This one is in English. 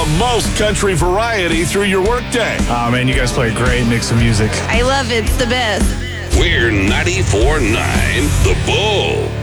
the most country variety through your workday. Oh, man, you guys play a great mix of music. I love it. It's the best. We're 94.9 The Bull.